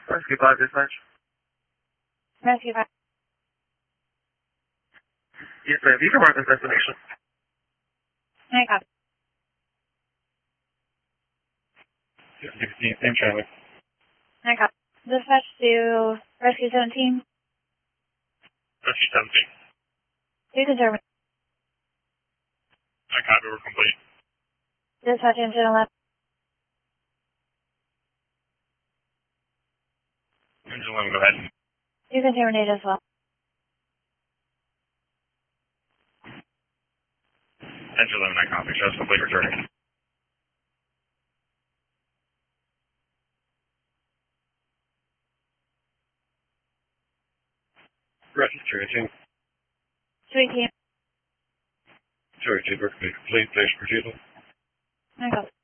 Rescue 5 dispatch. Rescue 5. Yes, ma'am. You can mark this destination. I copy. 16, same traffic. I copy. Dispatch to Rescue 17. Rescue 17. You can serve me. I copy, we're complete. Dispatch engine 11. Engine 11, go ahead. You can terminate as well. Engine 11, I copy. Show us complete returning. Rescue 218. 218. 218, we're complete. Station refusal. I copy.